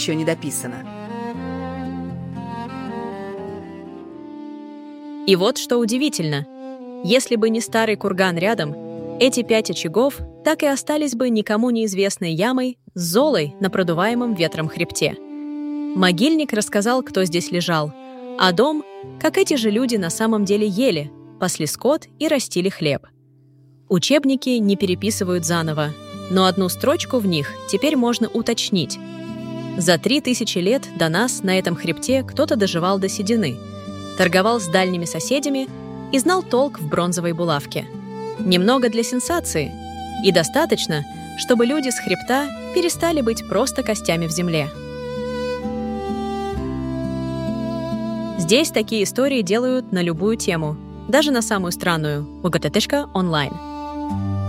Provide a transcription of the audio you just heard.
еще не дописано. И вот что удивительно. Если бы не старый курган рядом, эти 5 очагов так и остались бы никому неизвестной ямой с золой на продуваемом ветром хребте. Могильник рассказал, кто здесь лежал, а дом, как эти же люди на самом деле ели, пасли скот и растили хлеб. Учебники не переписывают заново, но одну строчку в них теперь можно уточнить. За 3000 лет до нас на этом хребте кто-то доживал до седины, торговал с дальними соседями и знал толк в бронзовой булавке. Немного для сенсации, и достаточно, чтобы люди с хребта перестали быть просто костями в земле. Здесь такие истории делают на любую тему, даже на самую странную. УГТТ.онлайн.